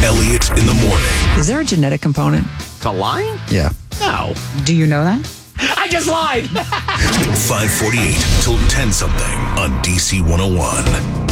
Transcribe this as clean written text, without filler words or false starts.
Elliott in the morning. Is there a genetic component to lying? Yeah. No. Do you know that? I just lied. 548 till 10 something on DC 101.